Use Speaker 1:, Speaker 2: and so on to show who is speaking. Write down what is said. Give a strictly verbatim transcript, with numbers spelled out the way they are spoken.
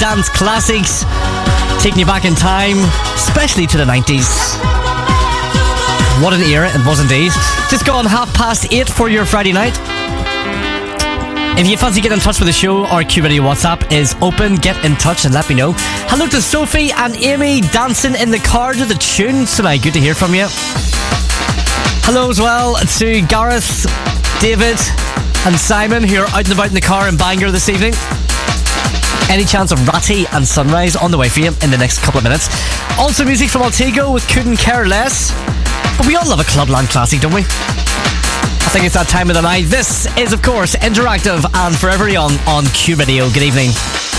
Speaker 1: dance classics, taking you back in time, especially to the nineties. What an era it was indeed. Just gone half past eight for your Friday night. If you fancy getting in touch with the show, our Q Radio WhatsApp is open. Get in touch and let me know. Hello to Sophie and Amy dancing in the car to the tune tonight. Good to hear from you. Hello as well to Gareth, David and Simon, who are out and about in the car in Bangor this evening. Any chance of Ratty and Sunrise on the way for you in the next couple of minutes. Also music from Altego with Couldn't Care Less. But we all love a Clubland classic, don't we? I think it's that time of the night. This is, of course, Interactive and Forever Young on Q Radio. Good evening.